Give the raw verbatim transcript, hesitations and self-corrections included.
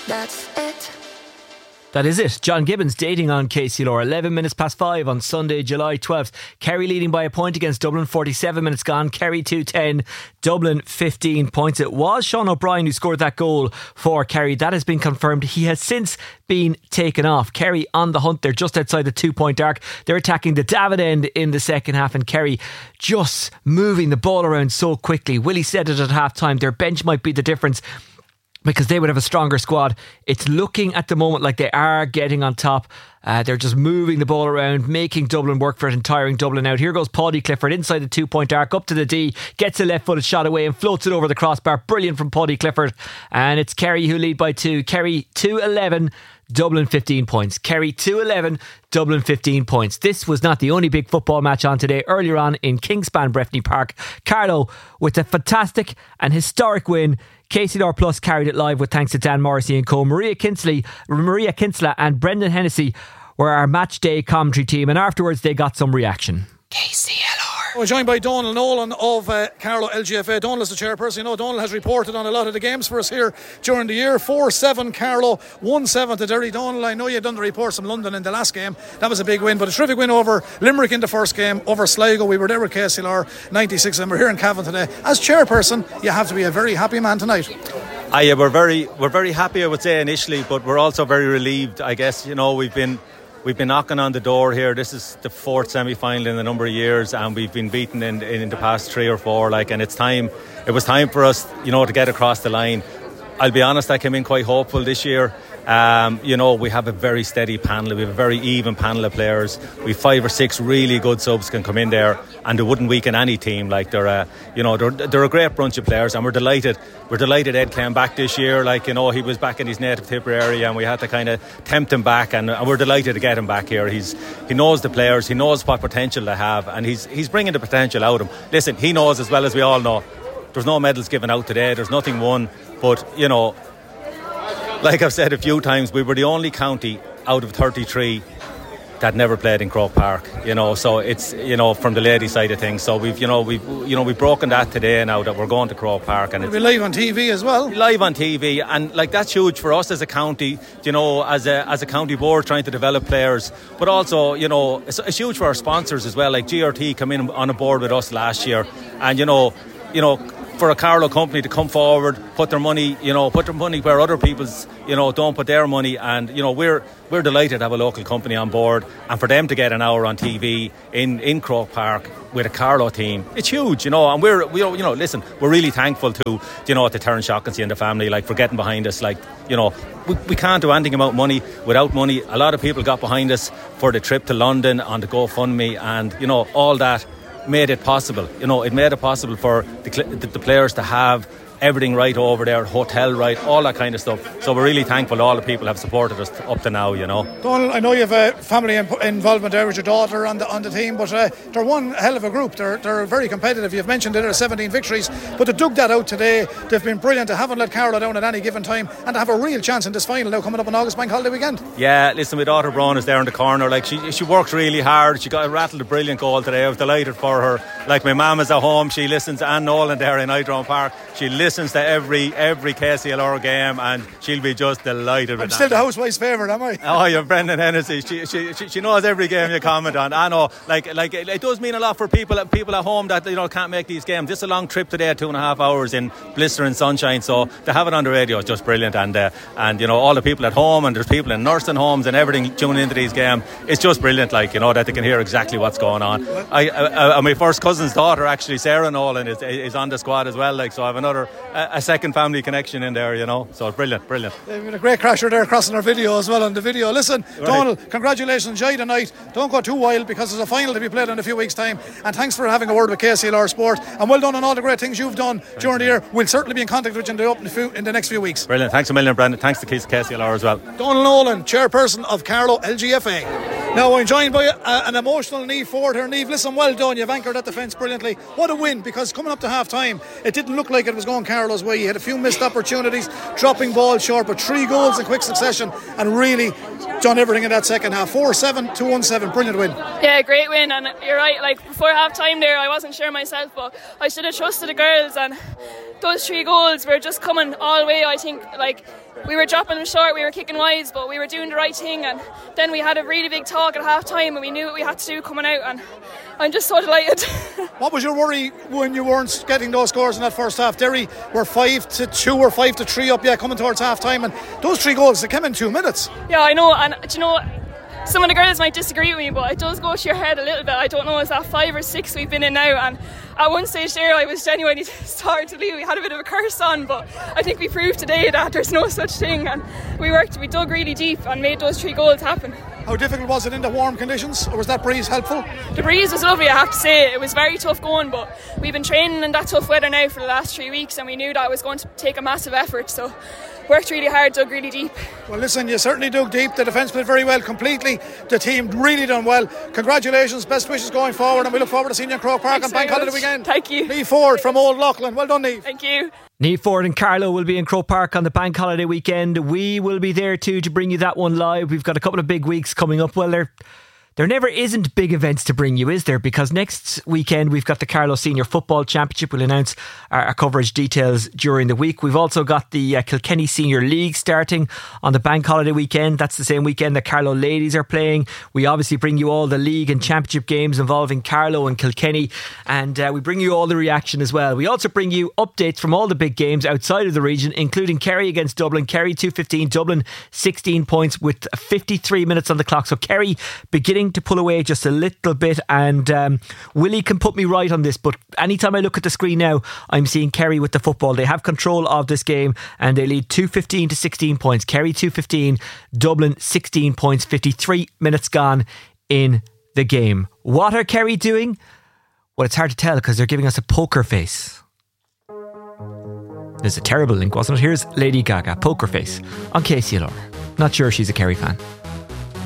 That's it. That is it. John Gibbons dating on K C L R. eleven minutes past five on Sunday, July twelfth. Kerry leading by a point against Dublin. forty-seven minutes gone. Kerry two ten. Dublin fifteen points. It was Sean O'Brien who scored that goal for Kerry. That has been confirmed. He has since been taken off. Kerry on the hunt. They're just outside the two point arc. They're attacking the David end in the second half, and Kerry just moving the ball around so quickly. Willie said it at half time. Their bench might be the difference, because they would have a stronger squad. It's looking at the moment like they are getting on top. Uh, they're just moving the ball around, making Dublin work for it and tiring Dublin out. Here goes Paddy Clifford inside the two-point arc, up to the D, gets a left-footed shot away and floats it over the crossbar. Brilliant from Paddy Clifford. And it's Kerry who lead by two. Kerry two eleven, Dublin fifteen points. Kerry two eleven, Dublin fifteen points. This was not the only big football match on today. Earlier on in Kingspan Breffni Park, Carlow with a fantastic and historic win. K C L R Plus carried it live with thanks to Dan Morrissey and co. Maria Kinsley, Maria Kinsella and Brendan Hennessy were our match day commentary team, and afterwards they got some reaction. K C L R. We're joined by Donal Nolan of uh, Carlow L G F A. Donal is the chairperson. You know, Donal has reported on a lot of the games for us here during the year. four seven Carlow, one seven to Derry. Donal, I know you've done the reports from London in the last game. That was a big win, but a terrific win over Limerick in the first game, over Sligo. We were there with K C L R ninety-six, and we're here in Cavan today. As chairperson, you have to be a very happy man tonight. Ah, yeah, we're very, we're very happy, I would say, initially, but we're also very relieved. I guess, you know, we've been we've been knocking on the door here. This is the fourth semi-final in a number of years, and we've been beaten in, in the past three or four. Like, and it's time. It was time for us, you know, to get across the line. I'll be honest, I came in quite hopeful this year. Um, you know, we have a very steady panel. We have a very even panel of players. We have five or six really good subs can come in there, and they wouldn't weaken any team. Like, they're, a, you know, they're, they're a great bunch of players, and we're delighted. We're delighted Ed came back this year. Like, you know, he was back in his native Tipperary area, and we had to kind of tempt him back, and, and we're delighted to get him back here. He's he knows the players, he knows what potential they have, and he's he's bringing the potential out of them. Listen, he knows as well as we all know. There's no medals given out today. There's nothing won, but you know. Like I've said a few times, we were the only county out of thirty-three that never played in Croke Park. You know, so it's, you know, from the ladies' side of things. So we've, you know, we've, you know, we've broken that today now that we're going to Croke Park, and It'll it's be live on T V as well. Live on T V, and like that's huge for us as a county. You know, as a as a county board trying to develop players, but also, you know, it's, it's huge for our sponsors as well. Like G R T come in on a board with us last year, and you know, you know. for a Carlow company to come forward, put their money, you know, put their money where other people's, you know, don't put their money, and you know, we're we're delighted to have a local company on board, and for them to get an hour on T V in in Croke Park with a Carlow team, it's huge, you know. And we're we you know, listen, we're really thankful to, you know, to Terence Shaughnessy and the family, like, for getting behind us. Like, you know, we, we can't do anything about money without money. A lot of people got behind us for the trip to London on the GoFundMe, and you know, all that made it possible. You know, it made it possible for the, the, the players to have everything right over there, hotel right, all that kind of stuff. So we're really thankful to all the people who have supported us up to now, you know. Donal, I know you have a family involvement there with your daughter on the on the team, but uh, they're one hell of a group. They're they're very competitive. You've mentioned that there are seventeen victories, but they dug that out today. They've been brilliant. They haven't let Carlow down at any given time, and to have a real chance in this final now coming up on August Bank Holiday weekend. Yeah, listen, my daughter Braun is there in the corner. Like, she she works really hard. She got rattled a brilliant goal today. I was delighted for her. Like, my mum is at home. She listens to Anne Nolan there in Idrone Park. She listens to every every K C L R game, and she'll be just delighted with I'm that. still the housewife's favourite, am I? Oh, you're Brendan Hennessy. She, she she she knows every game you comment on. I know, like like it, it does mean a lot for people people at home that, you know, can't make these games. This is a long trip today, two and a half hours in blistering sunshine. So to have it on the radio is just brilliant, and uh, and you know, all the people at home, and there's people in nursing homes and everything tuning into these games. It's just brilliant, like, you know, that they can hear exactly what's going on. I, I, I my first cousin's daughter, actually, Sarah Nolan, is is on the squad as well. Like, so I have another a, a second family connection in there, you know. So brilliant, brilliant. They've been a great crasher there crossing our video as well on the video. Listen, right. Donal, congratulations, enjoy the night. Don't go too wild, because there's a final to be played in a few weeks' time. And thanks for having a word with K C L R Sport. And well done on all the great things you've done Thanks, during the year. We'll certainly be in contact with you in the, in the, few, in the next few weeks. Brilliant. Thanks a million, Brendan. Thanks to K C L R as well. Donal Nolan, chairperson of Carlow L G F A. Now I'm joined by a, an emotional Niamh Ford here. Niamh, listen, well done. You've anchored that defence brilliantly. What a win, because coming up to half time, it didn't look like it was going Carlow's way. You had a few missed opportunities, dropping ball short, but three goals in quick succession, and really done everything in that second half. four seven to one seven, brilliant win. Yeah, great win, and you're right, like before half time there I wasn't sure myself, but I should have trusted the girls, and those three goals were just coming all the way. I think like we were dropping them short, we were kicking wides, but we were doing the right thing, and then we had a really big talk at half time and we knew what we had to do coming out, and I'm just so delighted. What was your worry when you weren't getting those scores in that first half? Derry were five to two or five to three up, yeah, coming towards half time, and those three goals, they came in two minutes. Yeah, I know, and do you know, some of the girls might disagree with me, but it does go to your head a little bit. I don't know, is that five or six we've been in now? And at one stage there I was genuinely starting to believe we had a bit of a curse on, but I think we proved today that there's no such thing, and we worked, we dug really deep and made those three goals happen. How difficult was it in the warm conditions, or was that breeze helpful? The breeze was lovely, I have to say. It was very tough going, but we've been training in that tough weather now for the last three weeks and we knew that it was going to take a massive effort, so worked really hard, dug really deep. Well listen, you certainly dug deep. The defence played very well completely. The team really done well. Congratulations, best wishes going forward, and we look forward to seeing you in Croke Park on Bank Holiday weekend. Thank you. Niamh Ford from Old Loughlin. Well done, Niamh. Thank you. Niamh Ford and Carlow will be in Croke Park on the Bank Holiday weekend. We will be there too to bring you that one live. We've got a couple of big weeks coming up. Well, they're There never isn't big events to bring you, is there? Because next weekend we've got the Carlow Senior Football Championship. We'll announce our, our coverage details during the week. We've also got the uh, Kilkenny Senior League starting on the Bank Holiday weekend. That's the same weekend that Carlow ladies are playing. We obviously bring you all the league and championship games involving Carlow and Kilkenny, and uh, we bring you all the reaction as well. We also bring you updates from all the big games outside of the region, including Kerry against Dublin. Kerry two fifteen, Dublin sixteen points with fifty-three minutes on the clock. So Kerry beginning to pull away just a little bit, and um, Willie can put me right on this, but anytime I look at the screen now I'm seeing Kerry with the football. They have control of this game and they lead two fifteen to sixteen points. Kerry two fifteen, Dublin sixteen points, fifty-three minutes gone in the game. What are Kerry doing? Well, it's hard to tell because they're giving us a poker face. There's a terrible link, wasn't it? Here's Lady Gaga, Poker Face, on K C L R. Not sure she's a Kerry fan.